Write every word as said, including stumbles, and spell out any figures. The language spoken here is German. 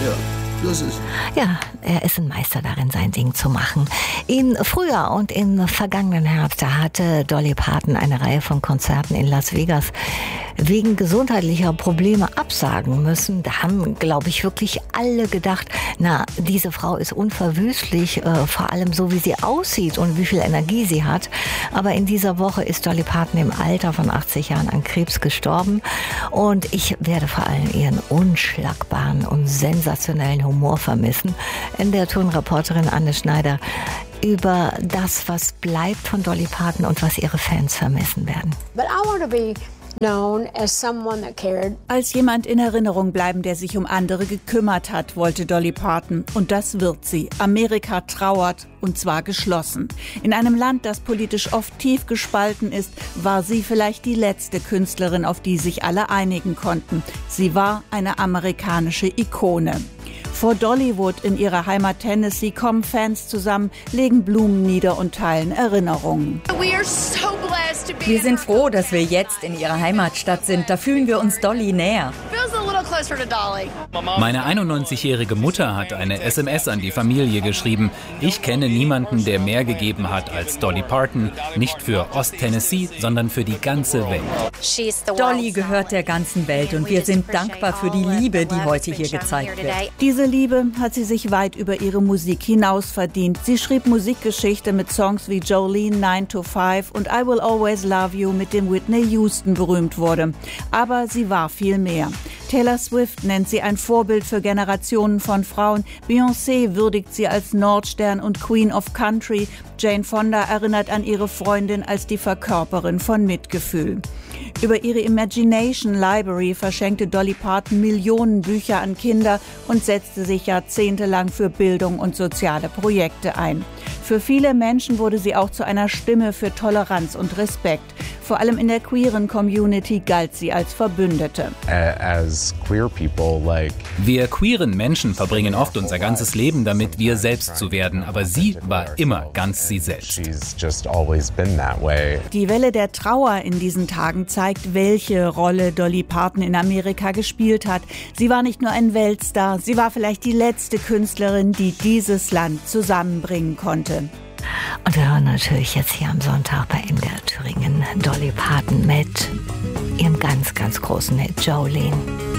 Ja. Das ist. Ja, er ist ein Meister darin, sein Ding zu machen. Im Frühjahr und im vergangenen Herbst, da hatte Dolly Parton eine Reihe von Konzerten in Las Vegas wegen gesundheitlicher Probleme absagen müssen. Da haben, glaube ich, wirklich alle gedacht, na, diese Frau ist unverwüstlich, äh, vor allem so, wie sie aussieht und wie viel Energie sie hat. Aber in dieser Woche ist Dolly Parton im Alter von achtzig Jahren an Krebs gestorben. Und ich werde vor allem ihren unschlagbaren und sensationellen Humor vermissen. In der Tonreporterin Anne Schneider über das, was bleibt von Dolly Parton und was ihre Fans vermissen werden. But I want to be known as someone that cared. Als jemand in Erinnerung bleiben, der sich um andere gekümmert hat, wollte Dolly Parton. Und das wird sie. Amerika trauert, und zwar geschlossen. In einem Land, das politisch oft tief gespalten ist, war sie vielleicht die letzte Künstlerin, auf die sich alle einigen konnten. Sie war eine amerikanische Ikone. Vor Dollywood in ihrer Heimat Tennessee kommen Fans zusammen, legen Blumen nieder und teilen Erinnerungen. Wir sind froh, dass wir jetzt in ihrer Heimatstadt sind. Da fühlen wir uns Dolly näher. Meine einundneunzigjährige Mutter hat eine S M S an die Familie geschrieben. Ich kenne niemanden, der mehr gegeben hat als Dolly Parton. Nicht für Ost-Tennessee, sondern für die ganze Welt. Dolly gehört der ganzen Welt und wir sind dankbar für die Liebe, die heute hier gezeigt wird. Diese Liebe hat sie sich weit über ihre Musik hinaus verdient. Sie schrieb Musikgeschichte mit Songs wie Jolene nine to five und I Will Always Love You, mit dem Whitney Houston berühmt wurde. Aber sie war viel mehr. Taylor Swift nennt sie ein Vorbild für Generationen von Frauen. Beyoncé würdigt sie als Nordstern und Queen of Country. Jane Fonda erinnert an ihre Freundin als die Verkörperin von Mitgefühl. Über ihre Imagination Library verschenkte Dolly Parton Millionen Bücher an Kinder und setzte sich jahrzehntelang für Bildung und soziale Projekte ein. Für viele Menschen wurde sie auch zu einer Stimme für Toleranz und Respekt. Vor allem in der queeren Community galt sie als Verbündete. As queer people, like wir queeren Menschen verbringen oft unser ganzes Leben damit, wir selbst zu werden. Aber sie war immer ganz sie selbst. She's just always been that way. Die Welle der Trauer in diesen Tagen zeigt, welche Rolle Dolly Parton in Amerika gespielt hat. Sie war nicht nur ein Weltstar, sie war vielleicht die letzte Künstlerin, die dieses Land zusammenbringen konnte. Und wir hören natürlich jetzt hier am Sonntag bei M D R Thüringen Dolly Parton mit ihrem ganz, ganz großen Hit Jolene.